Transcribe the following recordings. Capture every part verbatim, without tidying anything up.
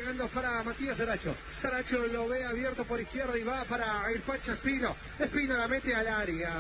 entregando para Matías Saracho. Saracho lo ve abierto por izquierda y va para el Pacha Espino. Espino la mete al área.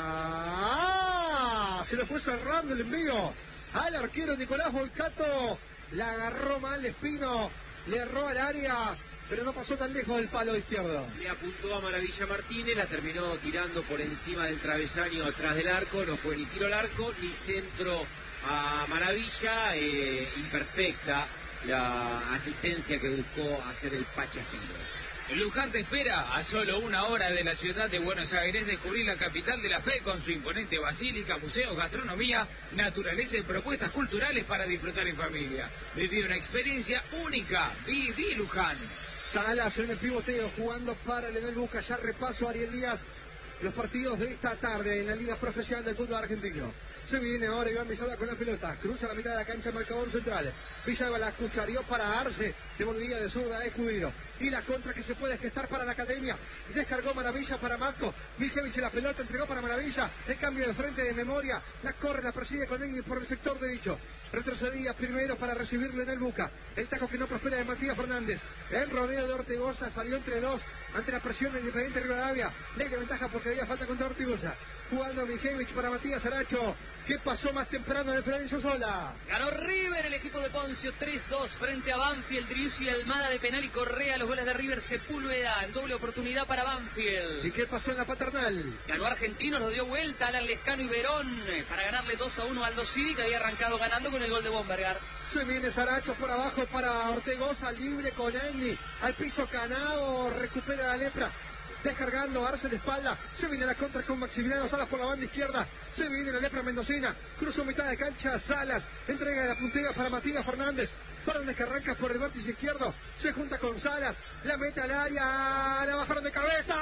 ¡Ah! Se lo fue cerrando el envío al arquero Nicolás Volcato. La agarró mal Espino, le erró al área, pero no pasó tan lejos del palo izquierdo. Le apuntó a Maravilla Martínez, la terminó tirando por encima del travesaño atrás del arco. No fue ni tiro al arco ni centro a Maravilla. Eh, imperfecta la asistencia que buscó hacer el Pacha Espino. Luján te espera a solo una hora de la ciudad de Buenos Aires. Descubrir la capital de la fe con su imponente basílica, museos, gastronomía, naturaleza y propuestas culturales para disfrutar en familia. Viví una experiencia única. Viví Luján. Salas en el pivoteo jugando para Leonel Busca. Ya repaso Ariel Díaz los partidos de esta tarde en la Liga Profesional del Fútbol Argentino. Se viene ahora Iván Villalba con la pelota. Cruza la mitad de la cancha, marcador central. Villalba la cucharió para Arce. Devolvía de zurda a Escudero. Y la contra que se puede gestar para la Academia. Descargó Maravilla para Matko. Miljevich la pelota entregó para Maravilla. El cambio de frente de memoria. La corre, la persigue con Engel por el sector derecho. Retrocedía primero para recibirle en el Buca. El taco que no prospera de Matías Fernández. El rodeo de Ortigosa salió entre dos ante la presión de Independiente Rivadavia. Ley de ventaja porque había falta contra Ortigosa. Jugando Miljevich para Matías Saracho. ¿Qué pasó más temprano de Florencio Sola? Ganó River, el equipo de Poncio, tres dos frente a Banfield. Driussi y Almada de penal y Correa. Los goles de River, Sepúlveda en doble oportunidad para Banfield. ¿Y qué pasó en la Paternal? Ganó Argentinos, lo dio vuelta Alan Lescano y Verón para ganarle dos a uno al Aldo Civi, que había arrancado ganando con el gol de Bombergar. Se viene Saracho por abajo para Ortegoza, libre con Agni. Al piso Canao, recupera la lepra. Descargando, Arce de espalda. Se viene la contra con Maximiliano Salas por la banda izquierda. Se viene la lepra mendocina. Cruzó mitad de cancha Salas. Entrega la puntera para Matías Fernández. Fernández que arranca por el vértice izquierdo. Se junta con Salas. La mete al área. La bajaron de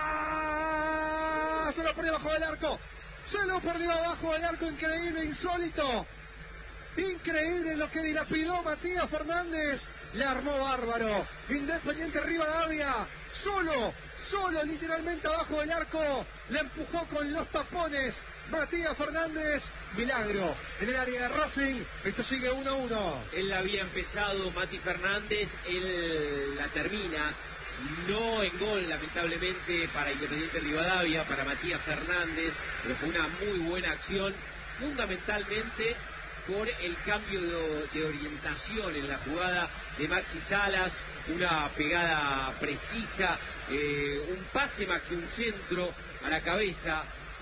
cabeza. Se lo perdió abajo del arco. Se lo perdió abajo del arco. Increíble, insólito. Increíble lo que dilapidó Matías Fernández. Le armó bárbaro. Independiente Rivadavia. Solo, solo literalmente abajo del arco. Le empujó con los tapones. Matías Fernández. Milagro en el área de Racing. Esto sigue uno a uno. Él la había empezado, Mati Fernández. Él la termina. No en gol, lamentablemente, para Independiente Rivadavia, para Matías Fernández. Pero fue una muy buena acción. Fundamentalmente por el cambio de, de orientación en la jugada de Maxi Salas, una pegada precisa, eh, un pase más que un centro a la cabeza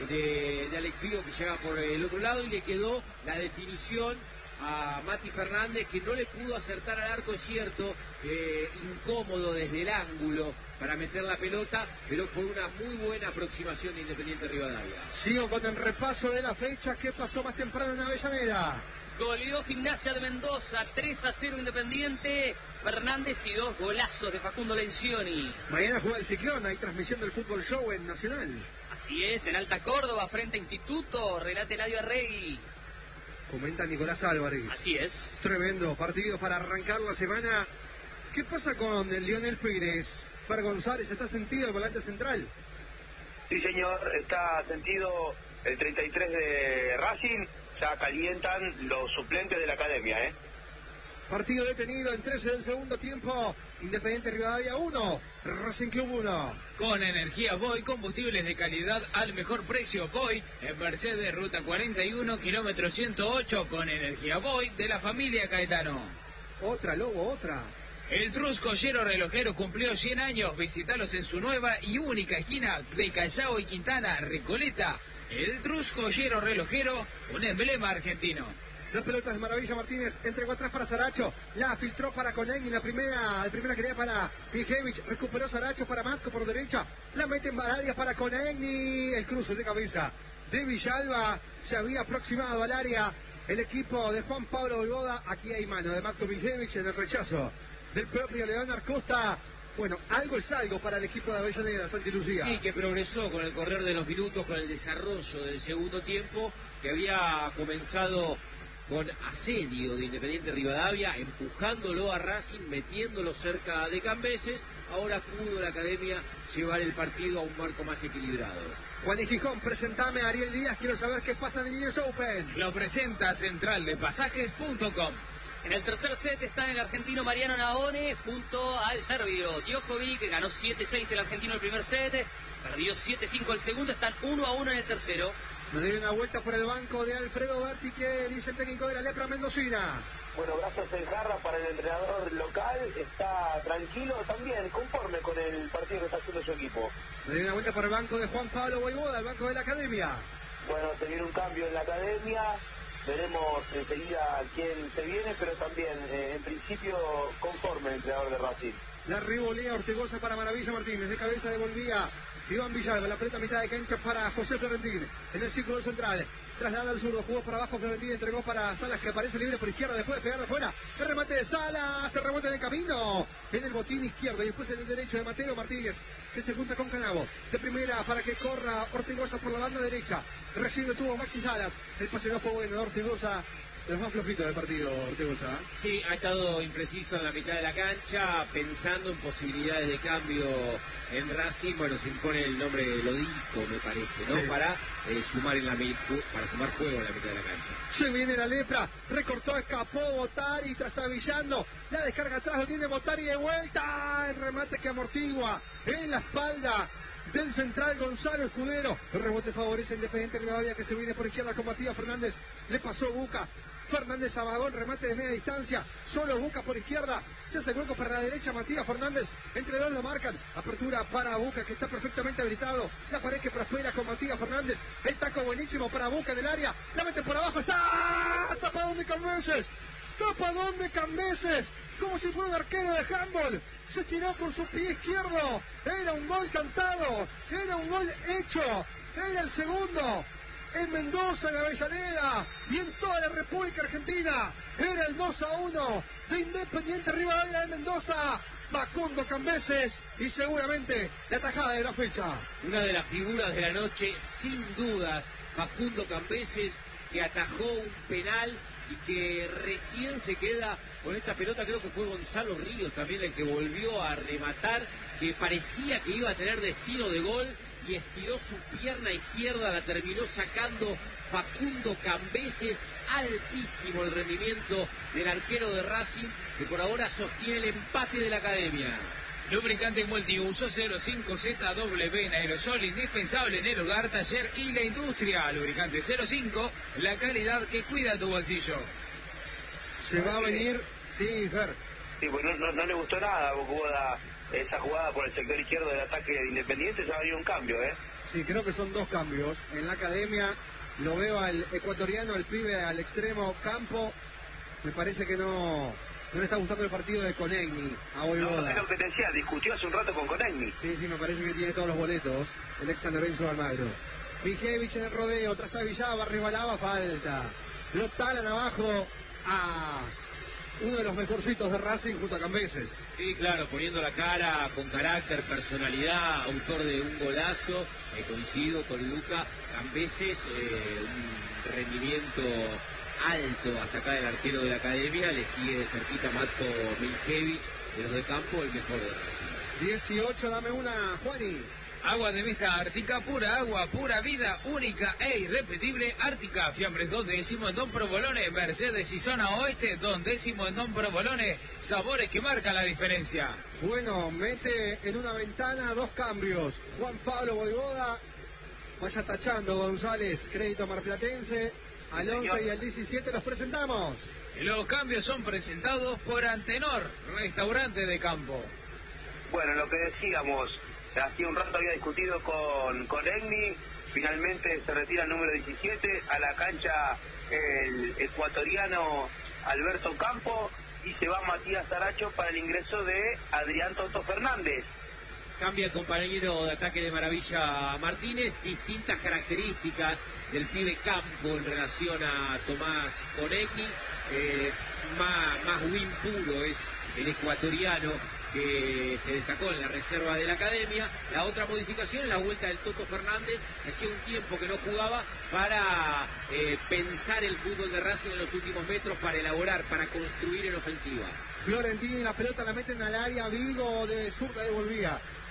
de, de Alex Vigo, que llega por el otro lado, y le quedó la definición a Mati Fernández, que no le pudo acertar al arco, es cierto, eh, incómodo desde el ángulo para meter la pelota, pero fue una muy buena aproximación de Independiente Rivadavia. Sigo con el repaso de la fecha. ¿Qué pasó más temprano en Avellaneda? Goleó Gimnasia de Mendoza, tres a cero Independiente. Fernández y dos golazos de Facundo Lencioni. Mañana juega el Ciclón, hay transmisión del Fútbol Show en Nacional. Así es, en Alta Córdoba, frente a Instituto, relata Eladio Arregui. Comenta Nicolás Álvarez. Así es. Tremendo partido para arrancar la semana. ¿Qué pasa con el Lionel Pérez? Fer González, ¿está sentido el volante central? Sí, señor, está sentido el treinta y tres de Racing. Ya calientan los suplentes de la academia, ¿eh? Partido detenido en trece del segundo tiempo. Independiente Rivadavia uno, Racing Club uno. Con energía Boy, combustibles de calidad al mejor precio. Boy, en Mercedes, ruta cuarenta y uno, kilómetro ciento ocho, con energía Boy de la familia Caetano. Otra, Lobo, otra. El Truscollero Relojero cumplió cien años. Visítalos en su nueva y única esquina de Callao y Quintana, Recoleta. El Truscollero Relojero, un emblema argentino. Las pelotas de Maravilla Martínez, entregó atrás para Saracho, la filtró para Conegni, la primera, la primera quería para Miljevich, recuperó Saracho para Matko por derecha, la mete en área para Conegni, el cruce de cabeza de Villalba, se había aproximado al área el equipo de Juan Pablo Voivoda. Aquí hay mano de Matko Miljevich en el rechazo del propio Leonardo Costa. Bueno, algo es algo para el equipo de Avellaneda, Santi Lucía. Sí, que progresó con el correr de los minutos, con el desarrollo del segundo tiempo, que había comenzado con asedio de Independiente Rivadavia, empujándolo a Racing, metiéndolo cerca de Cambeses. Ahora pudo la academia llevar el partido a un marco más equilibrado. Juan y Gijón, presentame a Ariel Díaz, quiero saber qué pasa en el U S Open. Lo presenta Central de Pasajes punto com. En el tercer set está el argentino Mariano Navone junto al serbio Djokovic, que ganó siete seis el argentino el primer set, perdió siete cinco el segundo, están uno a uno en el tercero. Me doy una vuelta por el banco de Alfredo Berti, que dice el técnico de la Lepra mendocina. Bueno, gracias el Jarra para el entrenador local, está tranquilo también, conforme con el partido que está haciendo su equipo. Me doy una vuelta por el banco de Juan Pablo Voivoda, el banco de la academia. Bueno, se viene un cambio en la academia, veremos enseguida quién se viene, pero también, eh, en principio, conforme el entrenador de Racing. La revolea Ortegoza para Maravilla Martínez, de cabeza devolvía Iván Villalba, la pelota a mitad de cancha para José Florentín, en el círculo central. Traslada al zurdo, jugó para abajo, Florentín entregó para Salas, que aparece libre por izquierda, después de pegar de afuera. El remate de Salas, se rebota en el camino, en el botín izquierdo, y después en el derecho de Mateo Martínez, que se junta con Canavo. De primera para que corra Ortegoza por la banda derecha. Recién lo tuvo Maxi Salas. El pase no fue bueno de Ortegoza, de los más flojitos del partido, Ortegoza. Sí, ha estado impreciso en la mitad de la cancha, pensando en posibilidades de cambio en Racing. Bueno, se impone el nombre de Lodico, me parece, ¿no? Sí. Para eh, sumar en la para sumar juego en la mitad de la cancha. Se viene la Lepra, recortó, escapó Botari, trastabillando, la descarga atrás, lo tiene Botari de vuelta, el remate que amortigua en la espalda del central Gonzalo Escudero. El rebote favorece a Independiente Rivadavia, que se viene por izquierda con Matías Fernández, le pasó Buca. Fernández a Magón, remate de media distancia, solo Buca por izquierda, se hace hueco para la derecha, Matías Fernández, entre dos lo marcan, apertura para Buca, que está perfectamente habilitado, la pared que prospera con Matías Fernández, el taco buenísimo para Buca en el área, la meten por abajo, está tapadón de Cambeses, tapadón de Cambeses, como si fuera un arquero de handball, se estiró con su pie izquierdo, era un gol cantado, era un gol hecho, era el segundo, en Mendoza, en Avellaneda y en toda la República Argentina. Era el dos a uno de Independiente Rivadavia de Mendoza. Facundo Cambeses y seguramente la tajada de la fecha. Una de las figuras de la noche, sin dudas, Facundo Cambeses, que atajó un penal y que recién se queda con esta pelota. Creo que fue Gonzalo Ríos también el que volvió a rematar, que parecía que iba a tener destino de gol, y estiró su pierna izquierda, la terminó sacando Facundo Cambeses. Altísimo el rendimiento del arquero de Racing, que por ahora sostiene el empate de la academia. Lubricante multiuso cero cinco Z W en aerosol, indispensable en el hogar, taller y la industria. Lubricante cero cinco, la calidad que cuida tu bolsillo. Se va a venir, sí, Fer. Sí, pues no, no, no le gustó nada a Bocuboda esa jugada por el sector izquierdo del ataque de Independiente. Ya había un cambio, ¿eh? Sí, creo que son dos cambios. En la academia lo veo al ecuatoriano, el pibe al extremo Campo. Me parece que no, no le está gustando el partido de Conegni a Voivoda. No, es lo que te decía, discutió hace un rato con Conegni. Sí, sí, me parece que tiene todos los boletos el ex San Lorenzo de Almagro. Mijevich en el rodeo, trastabillaba, resbalaba, falta. Lo talan abajo a uno de los mejorcitos de Racing junto a Cambeses. Sí, claro, poniendo la cara, con carácter, personalidad, autor de un golazo, eh, coincido con Luca. Cambeses, eh, un rendimiento alto hasta acá del arquero de la academia, le sigue de cerquita Matko Miljevich, de los de campo, el mejor de Racing. dieciocho, dame una, Juani. Agua de mesa Ártica, pura agua, pura vida, única e irrepetible. Ártica, Fiambres dos décimo en Don Provolone, Mercedes y zona oeste, Don décimo en Don Provolone. Sabores que marcan la diferencia. Bueno, mete en una ventana dos cambios. Juan Pablo Voivoda, vaya tachando González, crédito marplatense. Al once y al diecisiete los presentamos. Los cambios son presentados por Antenor, restaurante de campo. Bueno, lo que decíamos, hace un rato había discutido con, con Egni, finalmente se retira el número diecisiete, a la cancha el ecuatoriano Alberto Campo, y se va Matías Saracho para el ingreso de Adrián Toto Fernández. Cambia el compañero de ataque de Maravilla Martínez, distintas características del pibe Campo en relación a Tomás Conegni, eh, más, más win puro es el ecuatoriano, que se destacó en la reserva de la academia. La otra modificación es la vuelta del Toto Fernández, que hacía un tiempo que no jugaba, para eh, pensar el fútbol de Racing en los últimos metros, para elaborar, para construir en ofensiva. Florentini, la pelota la meten al área, Vigo de zurda devolvía.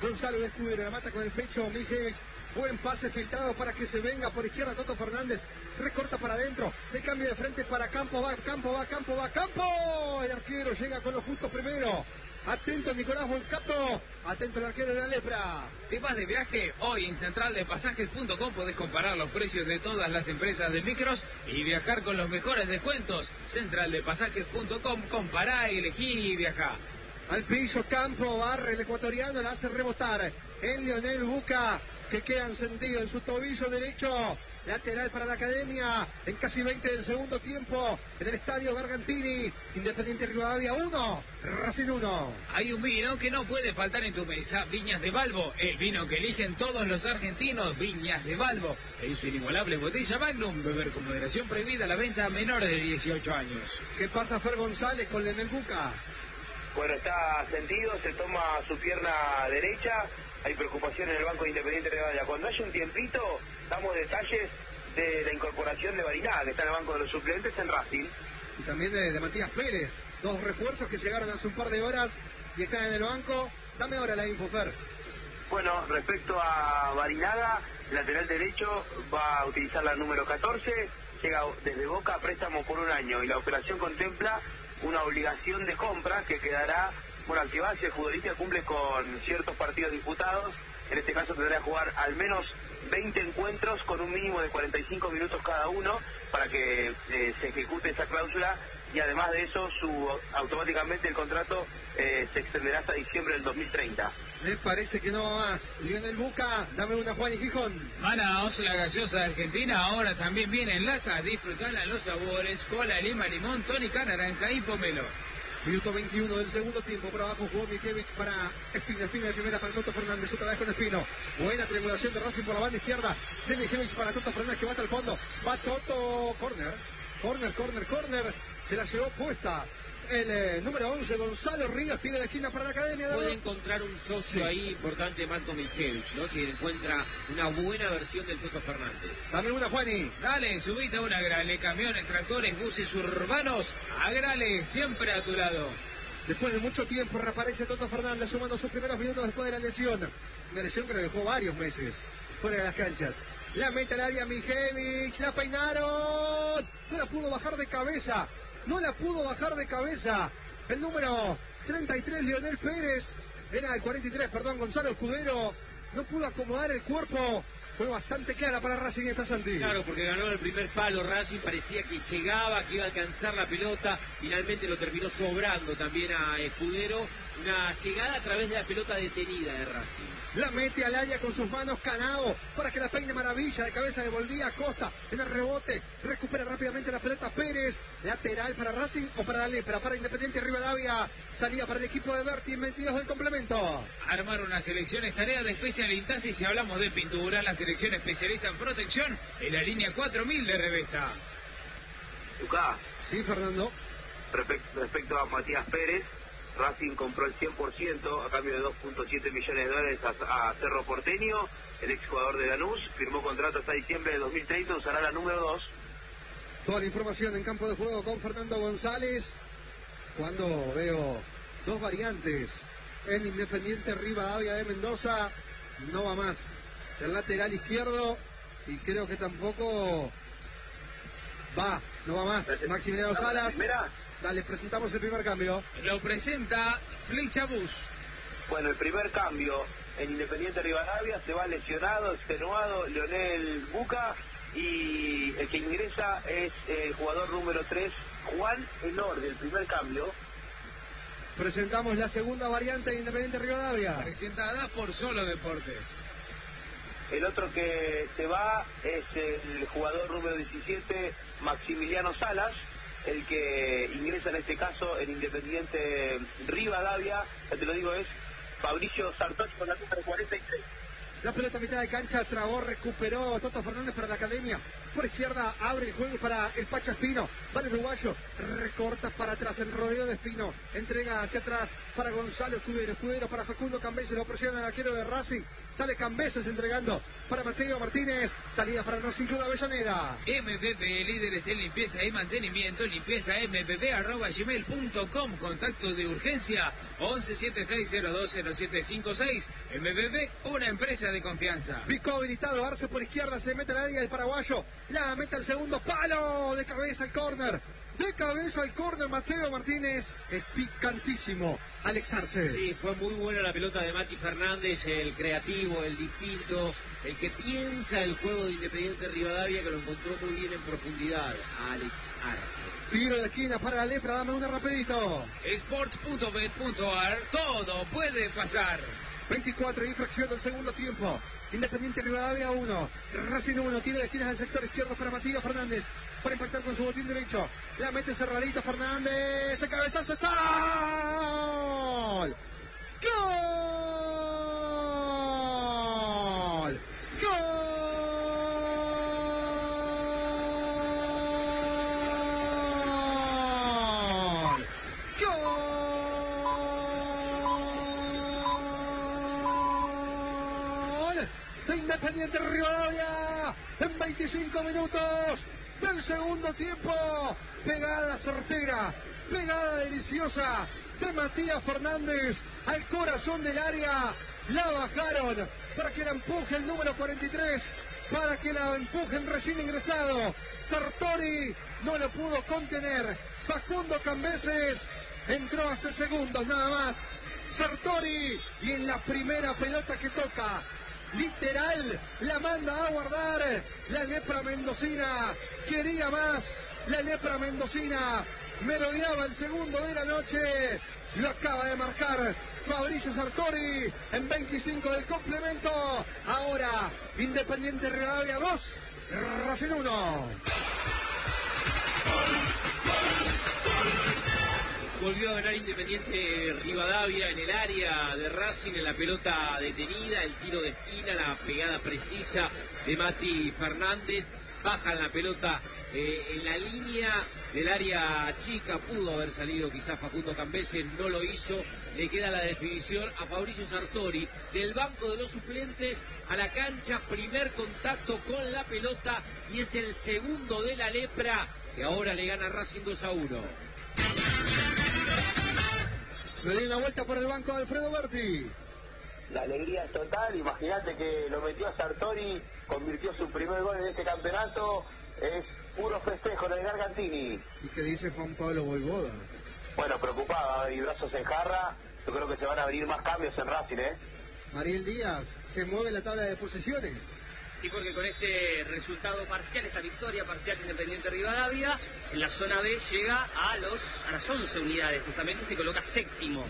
Gonzalo Escudero, la mata con el pecho Mijevic. Buen pase filtrado para que se venga por izquierda Toto Fernández. Recorta para adentro. El cambio de frente para Campo. Va, Campo, va, Campo, va, Campo. El arquero llega con lo justo primero. Atento Nicolás Volcato. Atento el arquero de la Lepra. ¿Te vas de viaje? Hoy en central de pasajes punto com podés comparar los precios de todas las empresas de micros y viajar con los mejores descuentos. central de pasajes punto com, compará, elegí y viajá. Al piso Campo, barre el ecuatoriano, la hace rebotar. El Lionel Buca, que queda encendido en su tobillo derecho. Lateral para la Academia, en casi veinte del segundo tiempo, en el estadio Gargantini. Independiente Rivadavia uno, Racing uno. Hay un vino que no puede faltar en tu mesa, Viñas de Balbo, el vino que eligen todos los argentinos, Viñas de Balbo. En su inigualable botella Magnum, beber con moderación, prohibida la venta a menores de dieciocho años. ¿Qué pasa Fer González con Lionel Buca? Bueno, está sentido, se toma su pierna derecha. Hay preocupación en el banco de Independiente Rivadavia. Cuando haya un tiempito, damos detalles de la incorporación de Barinaga, que está en el banco de los suplentes en Racing. Y también de, de Matías Pérez. Dos refuerzos que llegaron hace un par de horas y están en el banco. Dame ahora la info, Fer. Bueno, respecto a Barinaga, lateral derecho va a utilizar la número catorce. Llega desde Boca a préstamo por un año y la operación contempla una obligación de compra que quedará, bueno, activada si el futbolista cumple con ciertos partidos disputados. En este caso tendrá que jugar al menos veinte encuentros con un mínimo de cuarenta y cinco minutos cada uno para que eh, se ejecute esa cláusula, y además de eso su automáticamente el contrato eh, se extenderá hasta diciembre del dos mil treinta. Me parece que no va más. Lionel Buca, dame una Juan y Gijón. Manaos, la gaseosa de Argentina, ahora también viene en lata. Disfrutala en los sabores, cola, lima, limón, tónica, naranja y pomelo. Minuto veintiuno del segundo tiempo. Por abajo jugó Mijevic para Espino. Espino de primera para Toto Fernández. Otra vez con Espino. Buena triangulación de Racing por la banda izquierda de Mijevic para Toto Fernández, que va hasta el fondo. Va Toto. Corner. Corner, corner, corner. Se la llevó puesta el eh, número once, Gonzalo Ríos. Tiro de esquina para la Academia. Puede encontrar un socio sí. ahí importante, Marco Mijevic, ¿no? Si encuentra una buena versión del Toto Fernández. Dame una, Juani. Dale, subite a una Grale. Camiones, tractores, buses urbanos. Agrale, siempre a tu lado. Después de mucho tiempo reaparece Toto Fernández, sumando sus primeros minutos después de la lesión. Una lesión que lo dejó varios meses fuera de las canchas. La mete al área Mijevic. La peinaron. No la pudo bajar de cabeza. No la pudo bajar de cabeza. El número treinta y tres, Lionel Pérez. Era el cuarenta y tres, perdón, Gonzalo Escudero. No pudo acomodar el cuerpo. Fue bastante clara para Racing esta Santi. Claro, porque ganó el primer palo Racing. Parecía que llegaba, que iba a alcanzar la pelota. Finalmente lo terminó sobrando también a Escudero. Una llegada a través de la pelota detenida de Racing. La mete al área con sus manos Canao para que la peine maravilla. De cabeza devolvía a Costa en el rebote. Recupera rápidamente la pelota Pérez. Lateral para Racing o para la Lepra. Para Independiente Rivadavia. Salida para el equipo de Berti en veintidós del complemento. Armar una selección es tarea de especialistas, y si hablamos de pintura, la selección especialista en protección en la línea cuatro mil de Revesta. Lucas. Sí, Fernando. Respecto, respecto a Matías Pérez, Racing compró el cien por ciento a cambio de dos punto siete millones de dólares a, a Cerro Porteño. El exjugador de Lanús firmó contrato hasta diciembre de dos mil treinta, usará la número dos. Toda la información en campo de juego con Fernando González. Cuando veo dos variantes en Independiente Rivadavia de Mendoza, no va más el lateral izquierdo, y creo que tampoco va, no va más Maximiliano Salas. Dale, presentamos el primer cambio. Lo presenta Flecha Bus. Bueno, el primer cambio en Independiente Rivadavia, se va lesionado, extenuado Lionel Buca, y el que ingresa es el jugador número tres, Juan Elorde, el primer cambio. Presentamos la segunda variante de Independiente Rivadavia. Presentada por Solo Deportes. El otro que se va es el jugador número diecisiete, Maximiliano Salas. El que ingresa en este caso en Independiente Rivadavia, ya te lo digo, es Fabricio Sartori con la número cuarenta y seis. La pelota a mitad de cancha, trabó, recuperó Toto Fernández para la academia. Por izquierda abre el juego para el Pacha Espino. Va el uruguayo, recorta para atrás en rodeo de Espino. Entrega hacia atrás para Gonzalo Escudero. Escudero para Facundo Cambeses, lo presiona el arquero de Racing. Sale Cambeses entregando para Mateo Martínez. Salida para Racing Club de Avellaneda. M P P, líderes en limpieza y mantenimiento. Limpieza m p p arroba gmail punto com. Contacto de urgencia once setenta y seis cero dos cero siete cinco seis. M P P, una empresa de confianza. Picó habilitado, Arce por izquierda, se mete al área del paraguayo. La mete al segundo palo, de cabeza al córner. De cabeza al córner, Mateo Martínez. Es picantísimo, Alex Arce. Sí, fue muy buena la pelota de Mati Fernández, el creativo, el distinto, el que piensa el juego de Independiente Rivadavia, que lo encontró muy bien en profundidad, Alex Arce. Tiro de esquina para la Lepra, dame una rapidito. Sports punto bet punto a r, todo puede pasar. veinticuatro, infracción del segundo tiempo. Independiente Rivadavia uno, Racing uno, tiro de esquinas del sector izquierdo para Matías Fernández, para impactar con su botín derecho. La mete cerradito Fernández, ese cabezazo está. ¡Gol! ¡Gol! ¡Gol! Independiente Rivadavia en veinticinco minutos del segundo tiempo. Pegada certera, pegada deliciosa de Matías Fernández al corazón del área. La bajaron para que la empuje el número cuarenta y tres, para que la empujen recién ingresado. Sartori no lo pudo contener. Facundo Cambeses entró hace segundos nada más. Sartori, y en la primera pelota que toca, literal, la manda a guardar. La Lepra mendocina quería más. La Lepra mendocina merodeaba el segundo de la noche. Lo acaba de marcar Fabricio Sartori en veinticinco del complemento. Ahora, Independiente Rivadavia dos, Racing uno. Volvió a ganar Independiente Rivadavia en el área de Racing, en la pelota detenida, el tiro de esquina, la pegada precisa de Mati Fernández. Baja la pelota eh, en la línea del área chica. Pudo haber salido quizás Facundo Cambeses, no lo hizo. Le queda la definición a Fabricio Sartori. Del banco de los suplentes a la cancha, primer contacto con la pelota y es el segundo de la Lepra, que ahora le gana Racing dos a uno. Le dio una vuelta por el banco de Alfredo Berti. La alegría es total, imagínate que lo metió a Sartori, convirtió su primer gol en este campeonato, es puro festejo en el Gargantini. ¿Y qué dice Juan Pablo Voivoda? Bueno, preocupado y brazos en jarra, yo creo que se van a abrir más cambios en Racing, ¿eh? Mariel Díaz, se mueve la tabla de posiciones. Sí, porque con este resultado parcial, esta victoria parcial de Independiente Rivadavia, en la zona B llega a, los, a las once unidades, justamente se coloca séptimo.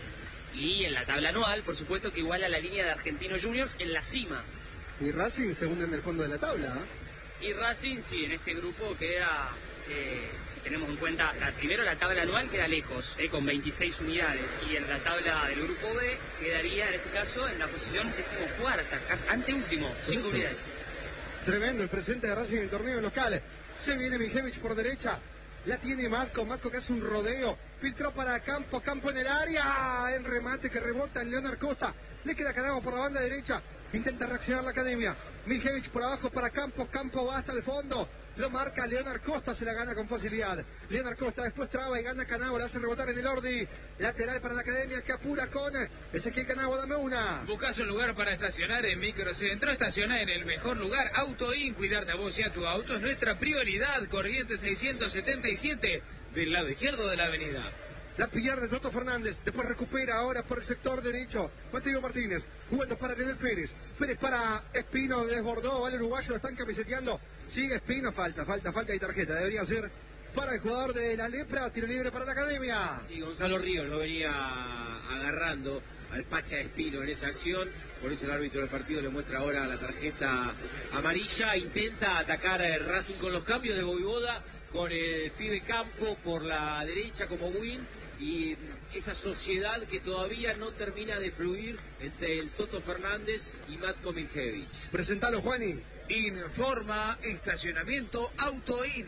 Y en la tabla anual, por supuesto que iguala la línea de Argentinos Juniors en la cima. Y Racing segundo en el fondo de la tabla. ¿eh? Y Racing, sí, en este grupo queda, eh, si tenemos en cuenta, la, primero la tabla anual queda lejos, eh, con veintiséis unidades. Y en la tabla del grupo B quedaría, en este caso, en la posición decimocuarta, casi anteúltimo, cinco unidades. Tremendo el presente de Racing en el torneo local. Se viene Mijevich por derecha. La tiene Matko. Matko que hace un rodeo. Filtró para Campo. Campo en el área. En remate que rebota en Leonard Costa. Le queda Canamo por la banda derecha. Intenta reaccionar la academia. Mijevich por abajo para Campo. Campo va hasta el fondo. Lo marca Leonard Costa, se la gana con facilidad. Leonard Costa después traba y gana Canavo, la hace rebotar en el Ordi. Lateral para la academia que apura con Ezequiel Canavo, dame una. Buscas un lugar para estacionar en Microcentro. Estaciona en el mejor lugar. AutoIn, cuidarte a vos y a tu auto es nuestra prioridad. Corrientes seiscientos setenta y siete, del lado izquierdo de la avenida. La pierde Toto Fernández, después recupera ahora por el sector derecho Mateo Martínez, jugando para Leonel Pérez. Pérez para Espino, desbordó, vale uruguayo, lo están camiseteando. Sigue Espino, falta, falta, falta y tarjeta. Debería ser para el jugador de la Lepra, tiro libre para la academia. Sí, Gonzalo Ríos lo venía agarrando al Pacha Espino en esa acción. Por eso el árbitro del partido le muestra ahora la tarjeta amarilla. Intenta atacar a Racing con los cambios de Voivoda, con el pibe Campo por la derecha como win y esa sociedad que todavía no termina de fluir entre el Toto Fernández y Matko Miljevic. Presentalo, Juani. Informa Estacionamiento Autoin.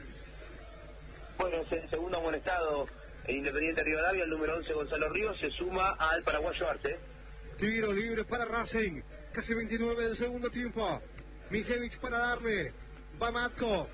Bueno, es el segundo amonestado el Independiente Rivadavia, el número once Gonzalo Ríos, se suma al paraguayo Arce. Tiro libre para Racing. Casi veintinueve del segundo tiempo. Miljevic para darle. Va Matko.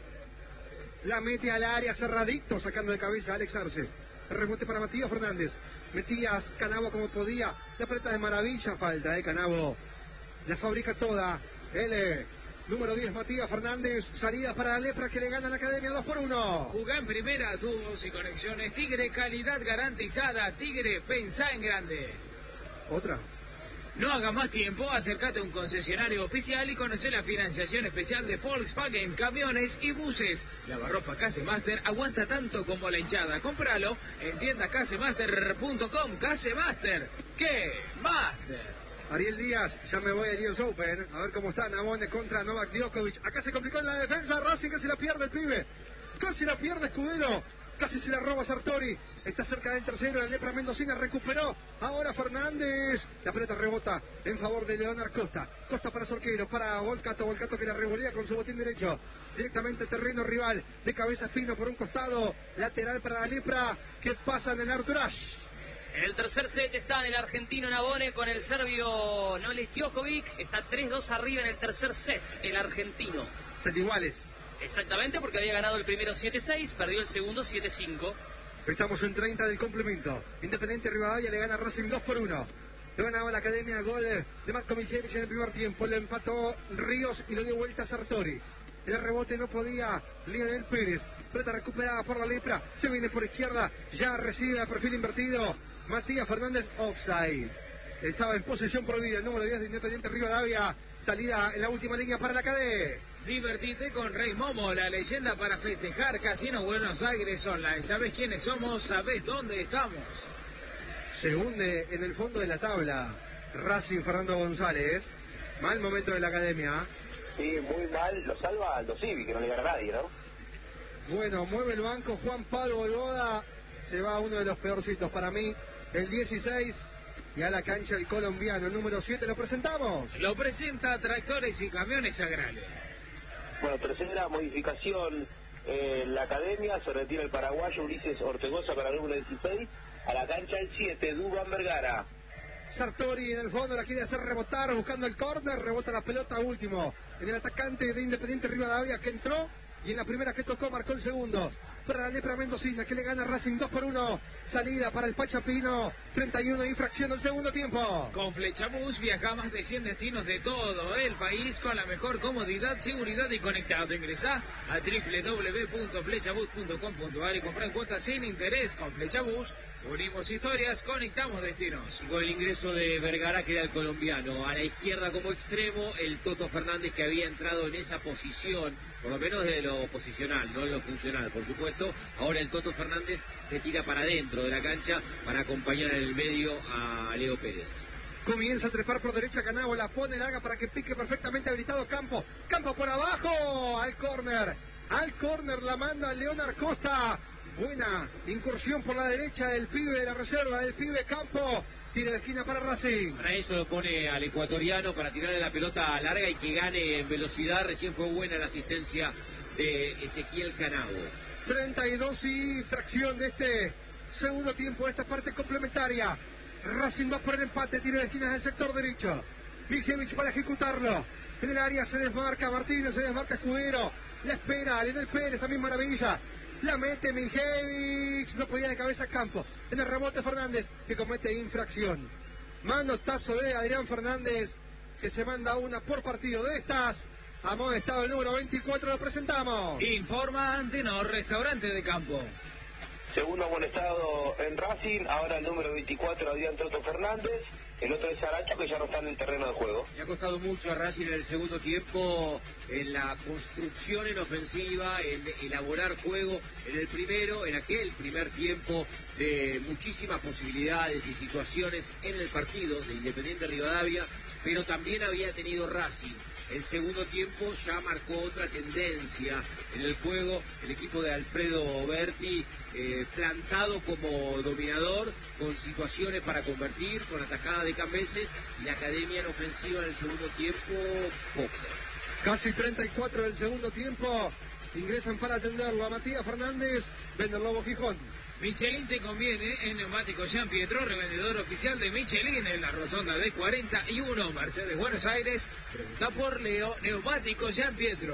La mete al área cerradito, sacando de cabeza a Alex Arce. Rebote para Matías Fernández. Metías Canavo como podía. La pelota de maravilla, falta de Canavo. La fabrica toda. L. Número diez, Matías Fernández. Salida para la Lepra que le gana a la Academia dos por uno. Jugá en primera, tubos y conexiones. Tigre, calidad garantizada. Tigre, pensá en grande. Otra. No hagas más tiempo, acércate a un concesionario oficial y conoce la financiación especial de Volkswagen, camiones y buses. Lavarropa Casemaster aguanta tanto como la hinchada. Cómpralo en tienda casemaster punto com. Casemaster, ¿qué? Master. Ariel Díaz, ya me voy al U S Open. A ver cómo está Nabone contra Novak Djokovic. Acá se complicó en la defensa. Racing casi la pierde el pibe. Casi la pierde Escudero. Casi se la roba Sartori. Está cerca del tercero. La Lepra Mendocina recuperó. Ahora Fernández. La pelota rebota en favor de Leonard Costa. Costa para Sorquero. Para Volcato. Volcato que la revolea con su botín derecho. Directamente terreno rival. De cabeza Espino por un costado. Lateral para la Lepra. Que pasa en el Arturash. En el tercer set está el argentino Nabone con el serbio Noles Djokovic. Está tres dos arriba en el tercer set, el argentino. Set iguales. Exactamente, porque había ganado el primero siete seis, perdió el segundo siete cinco. Estamos en treinta del complemento. Independiente Rivadavia le gana a Racing dos por uno. Lo ganaba la Academia, gol de Matko Miljevic en el primer tiempo. Le empató Ríos y lo dio vuelta a Sartori. El rebote no podía Lionel Pérez. Pelota recuperada por la Lepra. Se viene por izquierda. Ya recibe a perfil invertido Matías Fernández, offside. Estaba en posesión prohibida el número diez de Independiente Rivadavia. Salida en la última línea para la Cadena. Divertite con Rey Momo, la leyenda para festejar. Casino Buenos Aires Online. ¿Sabés quiénes somos? ¿Sabés dónde estamos? Se hunde en el fondo de la tabla Racing. Fernando González. Mal momento de la Academia. Sí, muy mal. Lo salva Aldo Civi, que no le gana a nadie, ¿no? Bueno, mueve el banco Juan Pablo Volvoda. Se va uno de los peorcitos para mí. El dieciséis. Y a la cancha el colombiano, el número siete, lo presentamos. Lo presenta Tractores y Camiones Agrales. Bueno, tercera modificación en eh, la Academia. Se retira el paraguayo Ulises Ortegoza para el número dieciséis. A la cancha el siete, Dubán Vergara. Sartori en el fondo la quiere hacer rebotar, buscando el córner. Rebota la pelota último en el atacante de Independiente Rivadavia, que entró. Y en la primera que tocó marcó el segundo. Para la Lepra Mendocina, que le gana Racing dos por uno. Salida para el Pachapino. treinta y uno, infracción del segundo tiempo. Con Flechabús viaja a más de cien destinos de todo el país con la mejor comodidad, seguridad y conectado. Ingresá a doble u doble u doble u punto flechabús punto com punto a r y comprá en cuotas sin interés. Con Flechabús unimos historias, conectamos destinos. Con el ingreso de Vergara queda el colombiano. A la izquierda como extremo, el Toto Fernández, que había entrado en esa posición, por lo menos de lo posicional, no en lo funcional, por supuesto. Ahora el Toto Fernández se tira para adentro de la cancha para acompañar en el medio a Leo Pérez. Comienza a trepar por derecha Canavo, la pone larga para que pique perfectamente habilitado Campo. Campo por abajo, al córner. Al córner la manda Leonard Costa. Buena incursión por la derecha del pibe de la reserva, del pibe Campo. Tira de esquina para Racing. Para eso lo pone al ecuatoriano, para tirarle la pelota larga y que gane en velocidad. Recién fue buena la asistencia de Ezequiel Canavo. treinta y dos y fracción de este segundo tiempo, de esta parte complementaria. Racing va por el empate, tiro de esquinas del sector derecho. Miljevic para ejecutarlo. En el área se desmarca Martínez, se desmarca Escudero. La espera, Lionel Pérez, también maravilla. La mete Miljevic, no podía de cabeza Campo. En el rebote Fernández, que comete infracción. Manotazo de Adrián Fernández, que se manda una por partido de estas. Amonestado el número veinticuatro, lo presentamos. Informa Antenor, restaurante de campo. Segundo amonestado en Racing, ahora el número veinticuatro, Adrián Toto Fernández. El otro es Aracho, que ya no está en el terreno de juego. Le ha costado mucho a Racing en el segundo tiempo en la construcción en ofensiva, en elaborar juego en el primero, en aquel primer tiempo de muchísimas posibilidades y situaciones en el partido de Independiente Rivadavia, pero también había tenido Racing el segundo tiempo ya marcó otra tendencia en el juego. El equipo de Alfredo Berti eh, plantado como dominador, con situaciones para convertir, con atajada de Cambeses, y la Academia en ofensiva en el segundo tiempo, poco. Casi treinta y cuatro del segundo tiempo. Ingresan para atenderlo a Matías Fernández, vende el Lobo Gijón. Michelin te conviene en Neumáticos Jean Pietro, revendedor oficial de Michelin en la rotonda de cuarenta y uno, Mercedes, Buenos Aires. Pregunta por Leo, Neumáticos Jean Pietro.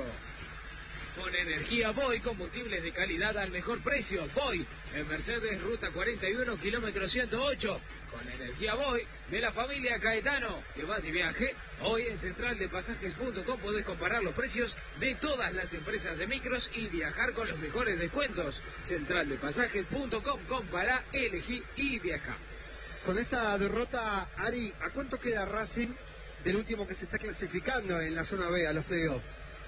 Con energía Boy, combustibles de calidad al mejor precio. Boy, en Mercedes, ruta cuarenta y uno, kilómetro ciento ocho. Con energía Boy, de la familia Caetano. Que va de viaje. Hoy en central de pasajes punto com podés comparar los precios de todas las empresas de micros y viajar con los mejores descuentos. central de pasajes punto com, compara, elegí y viaja. Con esta derrota, Ari, ¿a cuánto queda Racing del último que se está clasificando en la zona B a los playoffs?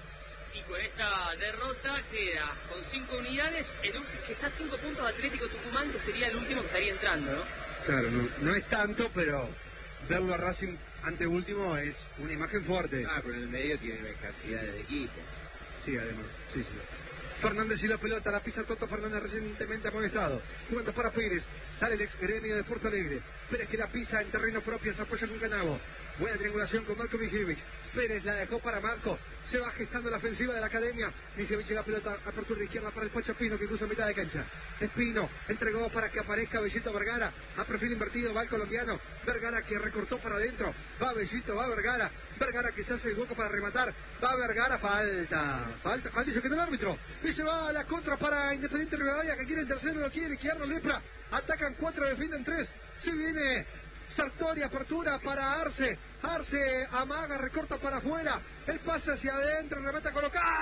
Y con esta derrota queda con cinco unidades, el último que está a cinco puntos Atlético Tucumán, que sería el último que estaría entrando, ¿no? Claro, no, no es tanto, pero verlo a Racing ante último es una imagen fuerte. Ah, pero en el medio tiene cantidades de equipos. Sí, además, sí, sí. Fernández y la pelota, la pisa Toto Fernández recientemente amonestado. Jugando para Pérez, sale el ex gremio de Porto Alegre. Pérez que la pisa en terreno propio, se apoya con Canavo. Buena triangulación con Marco Mijevic. Pérez la dejó para Marco. Se va gestando la ofensiva de la Academia. Mijevic y la pelota, apertura izquierda para el Pocho Espino, que cruza mitad de cancha. Espino entregó para que aparezca Bellito Vergara. A perfil invertido va el colombiano. Vergara que recortó para adentro. Va Bellito, va Vergara. Vergara que se hace el hueco para rematar. Va Vergara, falta. Falta. Ah, dice que no el árbitro. Y se va a la contra para Independiente Rivadavia, que quiere el tercero, lo quiere. Izquierdo Lepra. Atacan cuatro, defienden tres. Se viene Sartori, apertura para Arce. Arce amaga, recorta para afuera. El pase hacia adentro, remata a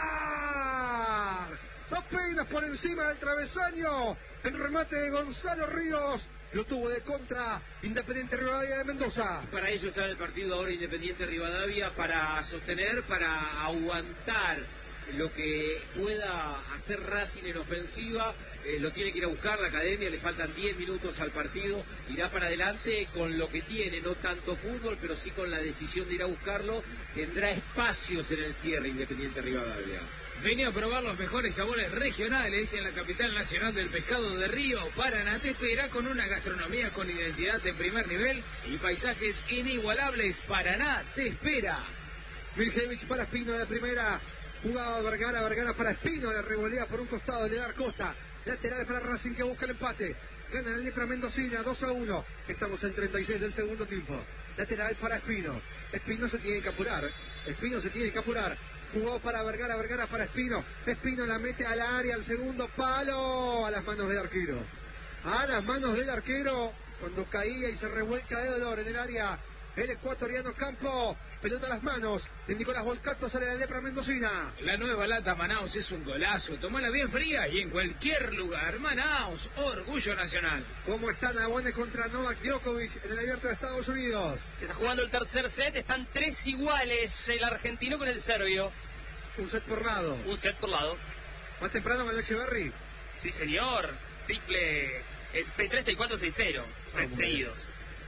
colocar. Apenas por encima del travesaño. El remate de Gonzalo Ríos. Lo tuvo de contra Independiente Rivadavia de Mendoza. Para ello está el partido ahora Independiente Rivadavia, para sostener, para aguantar lo que pueda hacer Racing en ofensiva. Eh, lo tiene que ir a buscar la Academia, le faltan diez minutos al partido, irá para adelante con lo que tiene, no tanto fútbol, pero sí con la decisión de ir a buscarlo. Tendrá espacios en el cierre Independiente Rivadavia. Vení a probar los mejores sabores regionales en la capital nacional del pescado de Río. Paraná te espera con una gastronomía con identidad de primer nivel y paisajes inigualables. Paraná te espera. Mijevic para Espino de primera. Jugaba Vergara, Vergara para Espino. La revolea por un costado, le da Costa. Lateral para Racing, que busca el empate. Gana el Lepra Mendocina, dos a uno. Estamos en treinta y seis del segundo tiempo. Lateral para Espino. Espino se tiene que apurar. Espino se tiene que apurar. Jugó para Vergara, Vergara para Espino. Espino la mete al área, al segundo palo. A las manos del arquero. A las manos del arquero. Cuando caía y se revuelca de dolor en el área. El ecuatoriano Campo. Pelota a las manos de Nicolás Volcato, sale la Lepra Mendocina. La nueva lata Manaus es un golazo. Tomala bien fría y en cualquier lugar. Manaus, orgullo nacional. ¿Cómo están Nabones contra Novak Djokovic en el Abierto de Estados Unidos? Se está jugando el tercer set, están tres iguales, el argentino con el serbio. Un set por lado. Un set por lado. Más temprano Manuel Echeverry. Sí, señor. Triple seis tres, seis cuatro, seis cero. Set seguidos.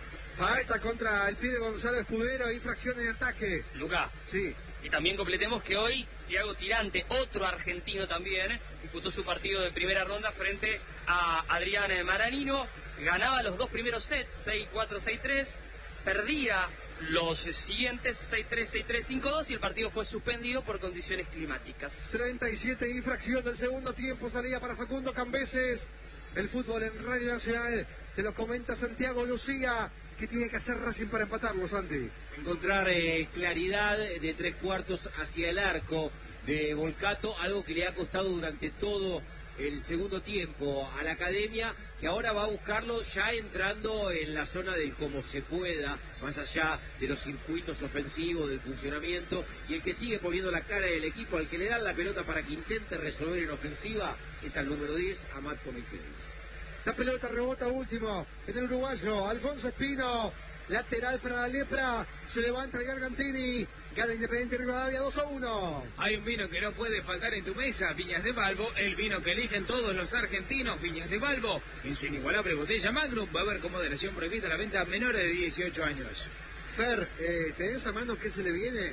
Falta contra el pibe Gonzalo Escudero, infracción en ataque. Luca. Sí. Y también completemos que hoy Thiago Tirante, otro argentino también, disputó su partido de primera ronda frente a Adrián Maranino. Ganaba los dos primeros sets, seis cuatro, seis tres. Perdía los siguientes, seis tres, seis tres, cinco dos, y el partido fue suspendido por condiciones climáticas. treinta y siete, infracción del segundo tiempo, salía para Facundo Cambeses. El fútbol en Radio Nacional, te lo comenta Santiago Lucía. ¿Qué tiene que hacer Racing para empatarlo, Santi? Encontrar eh, claridad de tres cuartos hacia el arco de Volcato, algo que le ha costado durante todo el segundo tiempo a la Academia, que ahora va a buscarlo ya entrando en la zona del cómo se pueda, más allá de los circuitos ofensivos, del funcionamiento, y el que sigue poniendo la cara del equipo, al que le dan la pelota para que intente resolver en ofensiva, es al número diez, Amat Comiqueles. La pelota rebota último en el uruguayo, Alfonso Espino, lateral para la Lepra, se levanta el Gargantini, gana Independiente Rivadavia dos a uno. Hay un vino que no puede faltar en tu mesa, Viñas de Balbo, el vino que eligen todos los argentinos, Viñas de Balbo, en su inigualable botella Magnum. Va a haber con moderación prohibida la venta a menores de dieciocho años. Fer, eh, ¿tenés a mano qué se le viene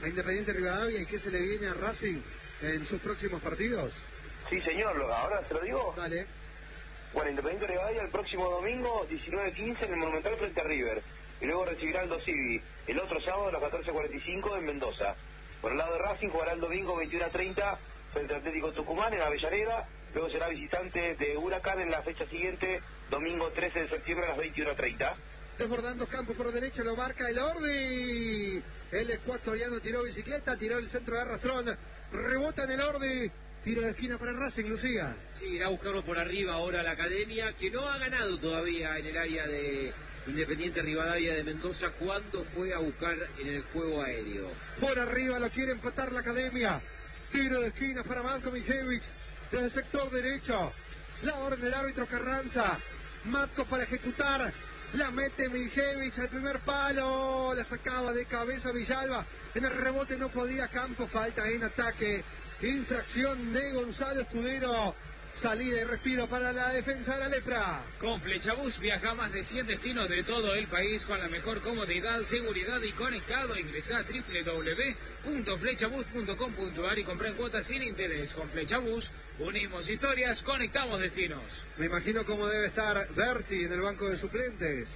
a Independiente Rivadavia y qué se le viene a Racing en sus próximos partidos? Sí, señor, lo- ahora se lo digo. Dale. Bueno, Independiente Rivadavia el próximo domingo, diecinueve quince, en el Monumental frente a River. Y luego recibirá el Dosivi el otro sábado a las catorce cuarenta y cinco en Mendoza. Por el lado de Racing jugará el domingo veintiuno treinta frente a Atlético Tucumán en Avellaneda. Luego será visitante de Huracán en la fecha siguiente, domingo trece de septiembre a las veintiuno treinta. Desbordando campo por derecha, lo marca el Ordi. El ecuatoriano tiró bicicleta, tiró el centro de arrastrón. Rebota en el Ordi. Tiro de esquina para Racing, Lucía. Sí, irá a buscarlo por arriba ahora la academia, que no ha ganado todavía en el área de Independiente Rivadavia de Mendoza cuando fue a buscar en el juego aéreo. Por arriba lo quiere empatar la academia. Tiro de esquina para Matko Mijevic desde el sector derecho. La orden del árbitro Carranza. Matko para ejecutar. La mete Mijevic al primer palo. La sacaba de cabeza Villalba. En el rebote no podía Campo. Falta en ataque. Infracción de Gonzalo Escudero. Salida y respiro para la defensa de la Lepra. Con Flechabús viaja a más de cien destinos de todo el país con la mejor comodidad, seguridad y conectado. Ingresá a doble u doble u doble u punto flechabús punto com punto a r y comprá en cuotas sin interés. Con Flechabús unimos historias, conectamos destinos. Me imagino cómo debe estar Berti en el banco de suplentes.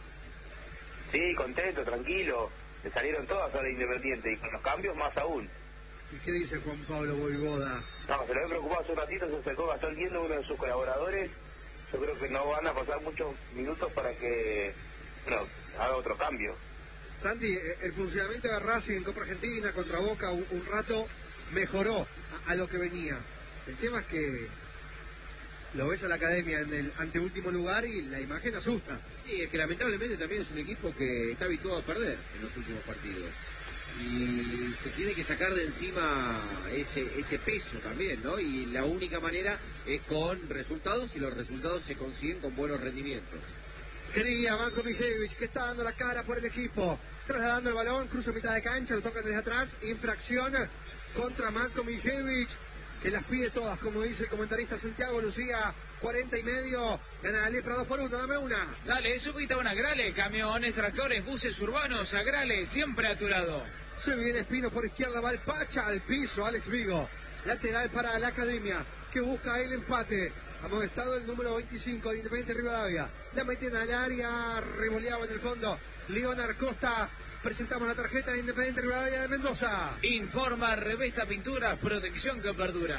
Sí, contento, tranquilo. Le salieron todas a la Independiente y con los cambios más aún. ¿Y qué dice Juan Pablo Boivoda? No, se lo había preocupado hace un ratito, se acercó Gastón Guiendo, uno de sus colaboradores. Yo creo que no van a pasar muchos minutos para que, bueno, haga otro cambio. Santi, eh, el funcionamiento de Racing en Copa Argentina contra Boca un, un rato mejoró a, a lo que venía. El tema es que lo ves a la academia en el anteúltimo lugar y la imagen asusta. Sí, es que lamentablemente también es un equipo que está habituado a perder en los últimos partidos. Y se tiene que sacar de encima ese, ese peso también, ¿no? Y la única manera es con resultados y los resultados se consiguen con buenos rendimientos. Quería Matko Mijevic, que está dando la cara por el equipo, trasladando el balón, cruza mitad de cancha, lo tocan desde atrás, infracción contra Matko Mijevic, que las pide todas, como dice el comentarista Santiago Lucía. Cuarenta y medio, gana la Lepra dos por uno, dame una. Dale, subite a una Grale, camiones, tractores, buses urbanos, a Grale, siempre a tu lado. Se viene Espino por izquierda, va el Pacha al piso, Alex Vigo. Lateral para la academia, que busca el empate. Amonestado el número veinticinco de Independiente Rivadavia. La meten al área, revoleaba en el fondo Leonard Costa. Presentamos la tarjeta de Independiente Rivadavia de Mendoza. Informa Revesta Pinturas, protección que perdura.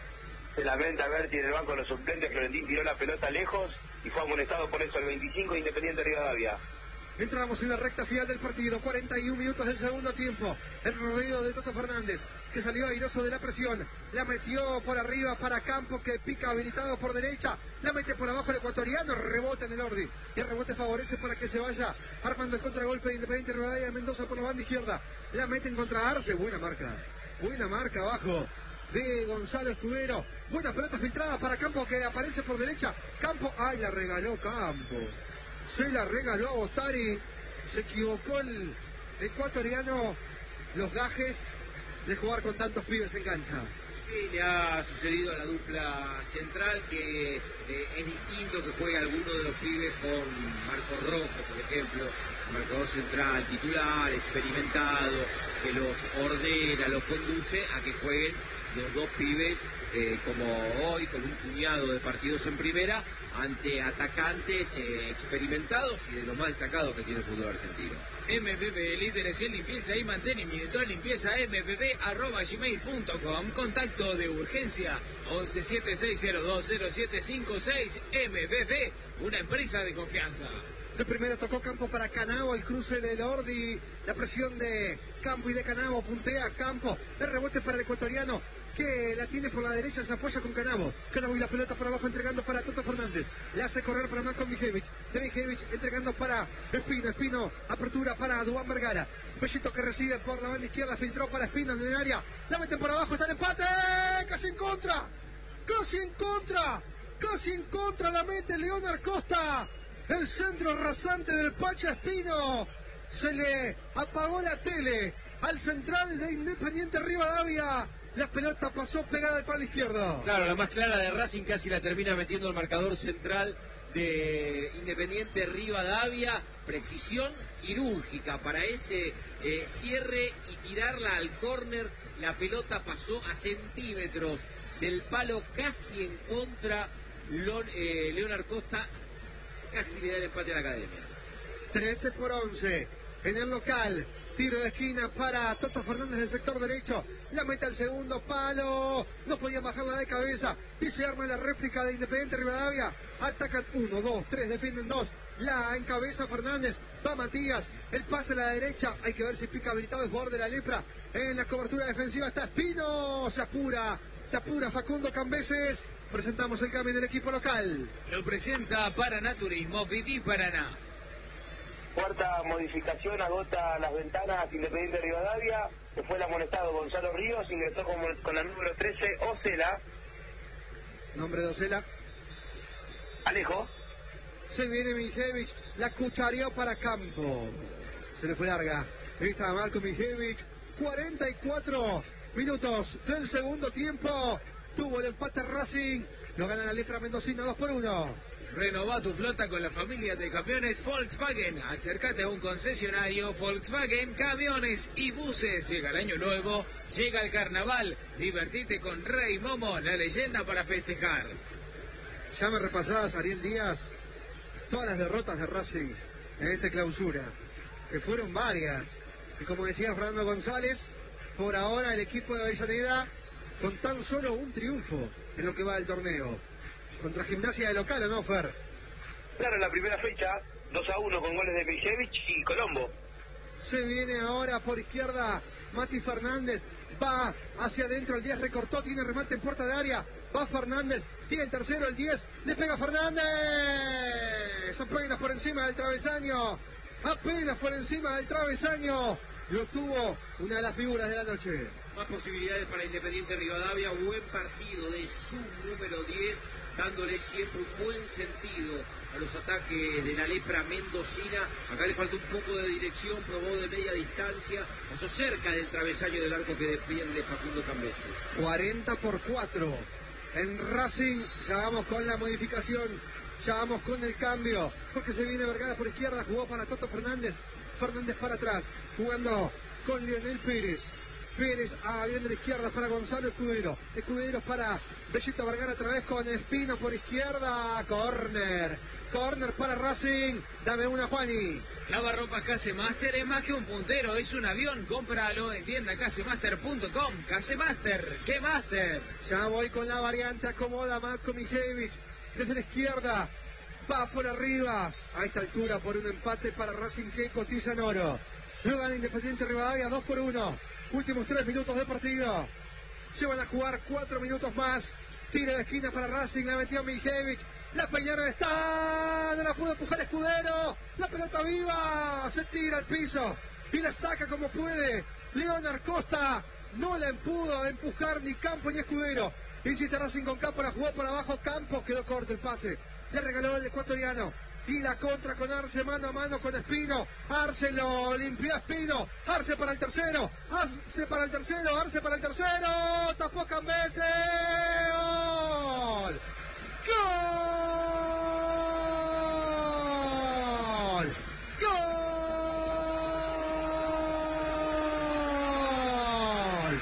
Se lamenta Berti en el banco de los suplentes, Florentín tiró la pelota lejos y fue amonestado por eso el veinticinco de Independiente Rivadavia. Entramos en la recta final del partido, cuarenta y un minutos del segundo tiempo. El rodeo de Toto Fernández, que salió airoso de la presión. La metió por arriba para Campos, que pica habilitado por derecha. La mete por abajo el ecuatoriano, rebota en el Ordi. Y el rebote favorece para que se vaya armando el contragolpe de Independiente Rivadavia de Mendoza por la banda izquierda. La meten contra Arce, buena marca. Buena marca abajo de Gonzalo Escudero. Buena pelota filtrada para Campos, que aparece por derecha. Campos, ay, la regaló Campos. Se la regaló a Botari. Se equivocó el ecuatoriano. Los gajes de jugar con tantos pibes en cancha. Sí, le ha sucedido a la dupla central que eh, es distinto que juegue alguno de los pibes con Marco Rojo, por ejemplo, marcador central, titular, experimentado, que los ordena, los conduce a que jueguen los dos pibes eh, como hoy, con un puñado de partidos en primera, ante atacantes eh, experimentados y de los más destacados que tiene el fútbol argentino. M B B, líderes en limpieza y mantenimiento. Limpieza m b b arroba gmail punto com. Contacto de urgencia once siete seis cero dos cero siete cinco seis. M B B, una empresa de confianza. De primera tocó Campo para Canavo, el cruce del Ordi, la presión de Campo y de Canavo, puntea Campo, el rebote para el ecuatoriano, que la tiene por la derecha, se apoya con Canavo. Canavo y la pelota por abajo entregando para Toto Fernández. Le hace correr para Marco Mijevic. De Mijevic entregando para Espino. Espino, apertura para Duván Vergara. Bellito que recibe por la banda izquierda, filtró para Espino en el área. La meten por abajo, está el empate. Casi en contra. Casi en contra. Casi en contra la mete Leonard Costa. El centro rasante del Pacha Espino. Se le apagó la tele al central de Independiente Rivadavia. La pelota pasó pegada al palo izquierdo. Claro, la más clara de Racing casi la termina metiendo el marcador central de Independiente Rivadavia. precisión quirúrgica para ese eh, cierre y tirarla al córner. La pelota pasó a centímetros del palo, casi en contra. Lon, eh, Leonard Costa casi le da el empate a la Academia. trece por once en el local. Tiro de esquina para Toto Fernández del sector derecho. La mete al segundo palo. No podían bajarla de cabeza. Y se arma la réplica de Independiente Rivadavia. Atacan uno, dos, tres, defienden dos. La encabeza Fernández. Va Matías. El pase a la derecha. Hay que ver si pica habilitado el jugador de la Lepra. En la cobertura defensiva está Espino. Se apura. Se apura Facundo Cambeses. Presentamos el cambio del equipo local. Lo presenta Paraná Turismo. Viví Paraná. Cuarta modificación, agota las ventanas Independiente Rivadavia, que fue el amonestado Gonzalo Ríos, ingresó con, con la número trece, Ocela. Nombre de Ocela. Alejo. Se viene Mijevich, la cuchareó para Campo. Se le fue larga. Ahí está Malcolm Mijevich. cuarenta y cuatro minutos del segundo tiempo. Tuvo el empate Racing. Lo gana la Lepra Mendocina dos por uno. Renová tu flota con la familia de camiones Volkswagen. Acércate a un concesionario Volkswagen, camiones y buses. Llega el año nuevo, llega el carnaval. Divertite con Rey Momo, la leyenda para festejar. Ya me repasabas, Ariel Díaz, todas las derrotas de Racing en esta clausura, que fueron varias. Y como decía Fernando González, por ahora el equipo de Avellaneda con tan solo un triunfo en lo que va del torneo. Contra Gimnasia de local, ¿o no, Fer? Claro, en la primera fecha, dos a uno con goles de Mijevich y Colombo. Se viene ahora por izquierda Mati Fernández. Va hacia adentro, el diez recortó, tiene remate en puerta de área. Va Fernández, tiene el tercero, el diez. Le pega Fernández. Apenas por encima del travesaño. Apenas por encima del travesaño. Lo tuvo una de las figuras de la noche. Más posibilidades para Independiente Rivadavia. Buen partido de su número diez, dándole siempre un buen sentido a los ataques de la Lepra Mendocina. Acá le faltó un poco de dirección, probó de media distancia, pasó cerca del travesaño del arco que defiende Facundo Cambeses. cuarenta por cuatro en Racing. Ya vamos con la modificación, ya vamos con el cambio, porque se viene Vergara por izquierda, jugó para Toto Fernández. Fernández para atrás, jugando con Lionel Pérez. Pérez a bien de la izquierda para Gonzalo Escudero. Escudero para Bellito Vergara otra vez con Espino por izquierda. Corner. Corner para Racing. Dame una, Juani. Lavarropas Casemaster es más que un puntero, es un avión. Cómpralo en tienda casemaster punto com. Casemaster, ¿qué master? Ya voy con la variante. Acomoda Marco Mijevich desde la izquierda. Va por arriba. A esta altura por un empate para Racing que cotiza en oro. Lo gana Independiente Rivadavia dos por uno. Últimos tres minutos de partido. Se van a jugar cuatro minutos más. Tiro de esquina para Racing. La metió Mijevich. La peñara está. No la pudo empujar Escudero. La pelota viva. Se tira al piso. Y la saca como puede. Leonard Costa. No la pudo empujar ni Campo ni Escudero. Insiste Racing con Campo. La jugó por abajo. Campo. Quedó corto el pase. Le regaló el ecuatoriano. Y la contra con Arce, mano a mano con Espino. Arce lo limpió a Espino. Arce para el tercero. Arce para el tercero. Arce para el tercero. Tapó Cambeses. ¡Gol! ¡Gol! ¡Gol!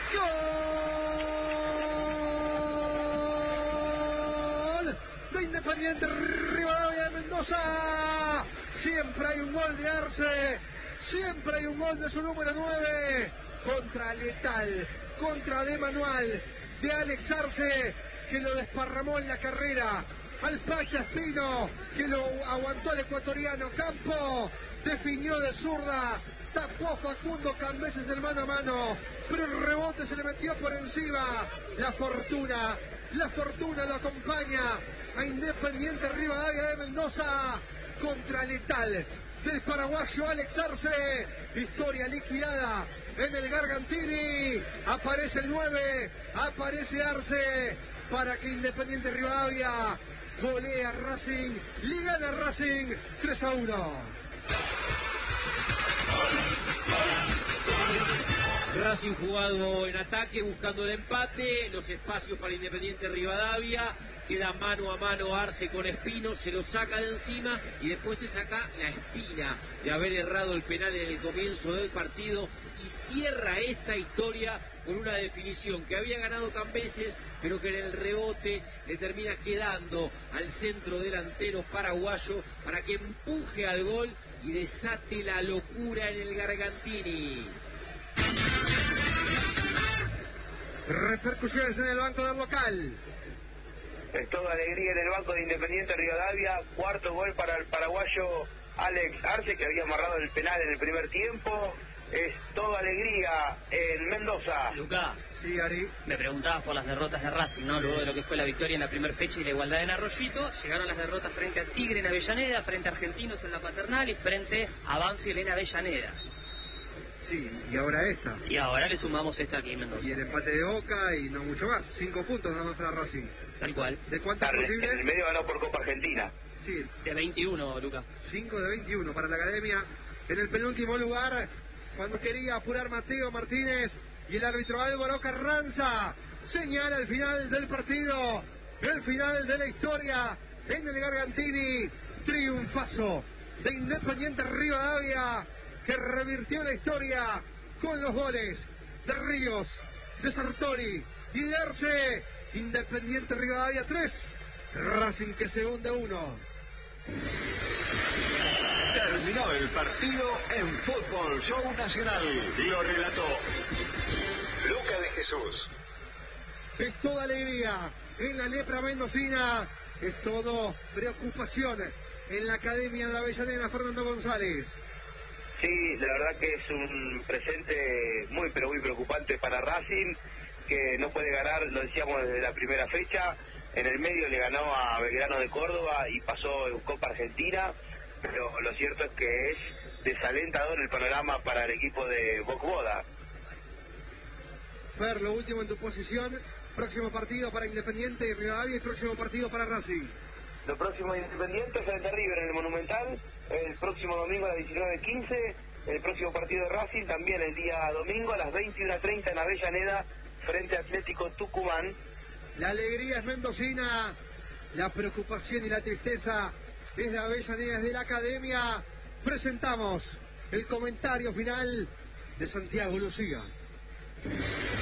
¡Gol! De Independiente Rivadavia de Mendoza. Siempre hay un gol de Arce. Siempre hay un gol de su número nueve. Contra Letal. Contra de Manual. De Alex Arce, que lo desparramó en la carrera. Al Pacha Espino, que lo aguantó el ecuatoriano. Campo definió de zurda. Tapó Facundo Cambeses el mano a mano. Pero el rebote se le metió por encima. La fortuna. La fortuna lo acompaña a Independiente Rivadavia de Mendoza contra Letal del paraguayo Alex Arce. Historia liquidada en el Gargantini. Aparece el nueve, aparece Arce para que Independiente Rivadavia golea Racing, le gana Racing tres a uno. Racing jugado en ataque, buscando el empate, los espacios para Independiente Rivadavia, queda mano a mano Arce con Espino, se lo saca de encima y después se saca la espina de haber errado el penal en el comienzo del partido y cierra esta historia con una definición que había ganado Cambeses, pero que en el rebote le termina quedando al centro delantero paraguayo para que empuje al gol y desate la locura en el Gargantini. Repercusiones en el banco del local. Es toda alegría en el banco de Independiente Rivadavia. Cuarto gol para el paraguayo Alex Arce, que había amarrado el penal en el primer tiempo. Es toda alegría en Mendoza. Luca, Sí, Ari. me preguntabas por las derrotas de Racing, ¿no? Luego de lo que fue la victoria en la primera fecha y la igualdad en Arroyito, llegaron las derrotas frente a Tigre en Avellaneda, frente a Argentinos en la Paternal y frente a Banfield en Avellaneda. Sí, y ahora esta. Y ahora le sumamos esta aquí en Y Mendoza. el empate de Boca y no mucho más. Cinco puntos nada más para Racing. Tal cual. ¿De cuántas En el posibles? medio ganó por Copa Argentina. Sí, De veintiuno, Luca. cinco de veintiuno para la Academia. En el penúltimo lugar, cuando quería apurar Mateo Martínez y el árbitro Álvaro Carranza señala el final del partido, el final de la historia en el Gargantini. Triunfazo de Independiente Rivadavia, que revirtió la historia con los goles de Ríos, de Sartori y de Arce. Independiente Rivadavia tres, Racing que se hunde uno. Terminó el partido en Fútbol Show Nacional. Lo relató Luca de Jesús. Es toda alegría en la lepra mendocina, es todo preocupación en la Academia de Avellaneda. Fernando González. Sí, la verdad que es un presente muy pero muy preocupante para Racing, que no puede ganar, lo decíamos desde la primera fecha. En el medio le ganó a Belgrano de Córdoba y pasó en Copa Argentina, pero lo cierto es que es desalentador el panorama para el equipo de Bocboda. Fer, lo último en tu posición. Próximo partido para Independiente y Rivadavia y próximo partido para Racing. Lo próximo de Independiente frente a River en el Monumental, el próximo domingo a las diecinueve quince. El próximo partido de Racing también el día domingo a las veintiuna treinta en Avellaneda frente a Atlético Tucumán. La alegría es mendocina, la preocupación y la tristeza es de Avellaneda, es de la Academia. Presentamos el comentario final de Santiago Lucía.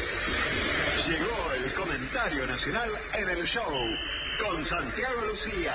Llegó el comentario nacional en el show con Santiago Lucía.